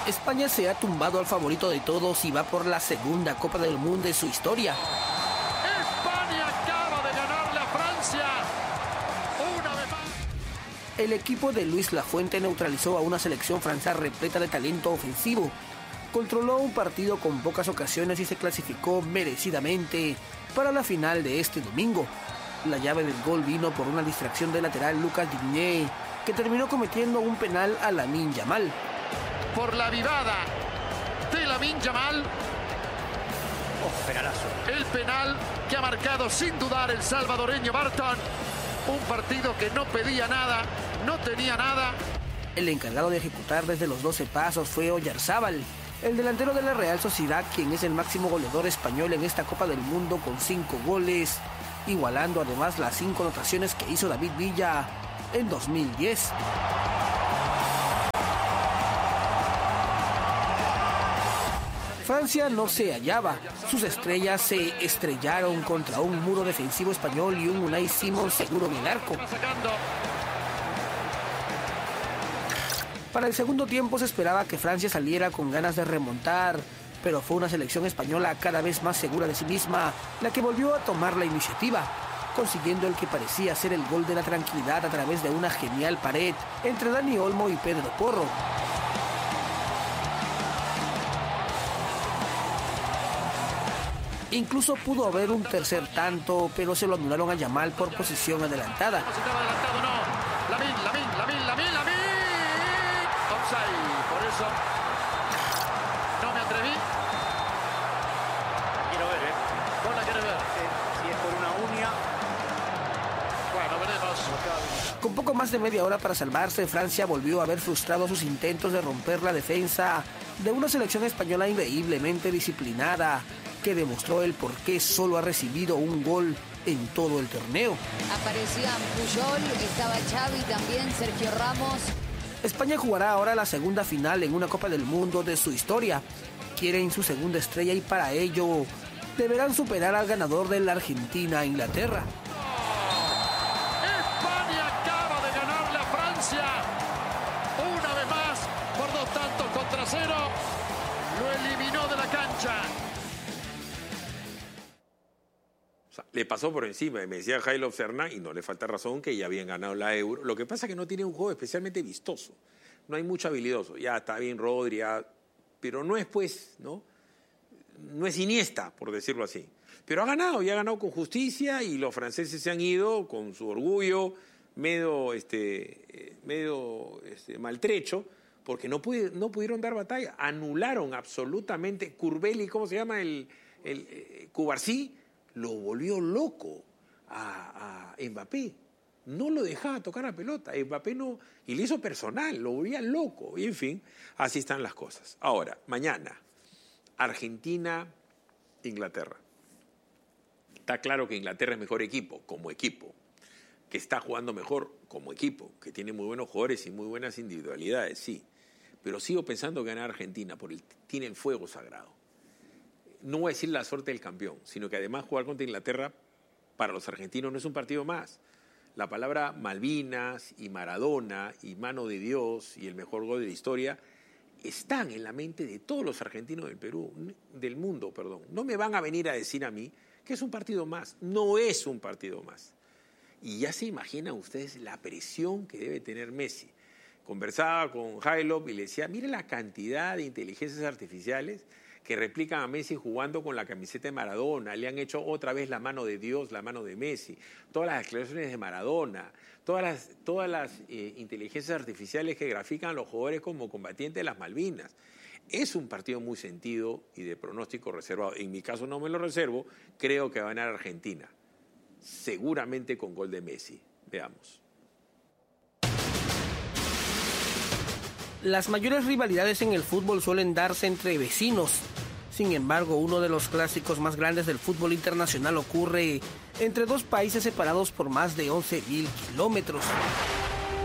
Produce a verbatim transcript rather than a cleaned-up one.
España se ha tumbado al favorito de todos y va por la segunda Copa del Mundo de su historia. España acaba de ganarle a Francia. Una vez más. El equipo de Luis Lafuente neutralizó a una selección francesa repleta de talento ofensivo. Controló un partido con pocas ocasiones y se clasificó merecidamente para la final de este domingo. La llave del gol vino por una distracción del lateral Lucas Digne, que terminó cometiendo un penal a Lamine Yamal. Por la vivada de Lamine Yamal. Oh, penalazo. El penal que ha marcado sin dudar el salvadoreño Barton. Un partido que no pedía nada, no tenía nada. El encargado de ejecutar desde los doce pasos fue Oyarzábal, el delantero de la Real Sociedad, quien es el máximo goleador español en esta Copa del Mundo con cinco goles, igualando además las cinco anotaciones que hizo David Villa en dos mil diez. Francia no se hallaba. Sus estrellas se estrellaron contra un muro defensivo español y un Unai Simón seguro en el arco. Para el segundo tiempo se esperaba que Francia saliera con ganas de remontar, pero fue una selección española cada vez más segura de sí misma la que volvió a tomar la iniciativa, consiguiendo el que parecía ser el gol de la tranquilidad a través de una genial pared entre Dani Olmo y Pedro Porro. Incluso pudo haber un tercer tanto, pero se lo anularon a Yamal por posición adelantada. Adelantado, no. Lamine, Lamine, Lamine, Lamine, Lamine. Offside, por eso no me atreví. Quiero ver, ¿eh? ¿Vos la querés ver? Si es por una uña. Bueno, veremos. Con poco más de media hora para salvarse, Francia volvió a ver frustrados sus intentos de romper la defensa de una selección española increíblemente disciplinada, que demostró el por qué solo ha recibido un gol en todo el torneo. Aparecían Puyol, estaba Xavi también, Sergio Ramos. España jugará ahora la segunda final en una Copa del Mundo de su historia. Quieren su segunda estrella y para ello deberán superar al ganador de la Argentina-Inglaterra. España acaba de ganarle a Francia. Una vez más, por dos tantos contra cero. Lo eliminó de la cancha. O sea, le pasó por encima, me decía Jailo Serna, y no le falta razón, que ya habían ganado la Euro. Lo que pasa es que no tiene un juego especialmente vistoso. No hay mucho habilidoso. Ya está bien Rodri, ya, pero no es pues, ¿no? No es Iniesta, por decirlo así. Pero ha ganado, y ha ganado con justicia, y los franceses se han ido con su orgullo medio, este, medio este, maltrecho, porque no, pude, no pudieron dar batalla. Anularon absolutamente. Courbeli, ¿cómo se llama? El, el, el Cubarsí, lo volvió loco a, a Mbappé. No lo dejaba tocar la pelota. Mbappé no, y le hizo personal, lo volvía loco. Y en fin, así están las cosas. Ahora, mañana, Argentina, Inglaterra. Está claro que Inglaterra es mejor equipo, como equipo, que está jugando mejor como equipo, que tiene muy buenos jugadores y muy buenas individualidades, sí. Pero sigo pensando que ganar Argentina, porque tiene el fuego sagrado. No voy a decir la suerte del campeón, sino que además jugar contra Inglaterra para los argentinos no es un partido más. La palabra Malvinas y Maradona y mano de Dios y el mejor gol de la historia están en la mente de todos los argentinos del Perú, del mundo, perdón. No me van a venir a decir a mí que es un partido más. No es un partido más. Y ya se imaginan ustedes la presión que debe tener Messi. Conversaba con Jailov y le decía, mire la cantidad de inteligencias artificiales que replican a Messi jugando con la camiseta de Maradona, le han hecho otra vez la mano de Dios, la mano de Messi, todas las declaraciones de Maradona, todas las, todas las eh, inteligencias artificiales que grafican a los jugadores como combatientes de las Malvinas. Es un partido muy sentido y de pronóstico reservado. En mi caso no me lo reservo, creo que va a ganar Argentina, seguramente con gol de Messi. Veamos. Las mayores rivalidades en el fútbol suelen darse entre vecinos. Sin embargo, uno de los clásicos más grandes del fútbol internacional ocurre entre dos países separados por más de once mil kilómetros.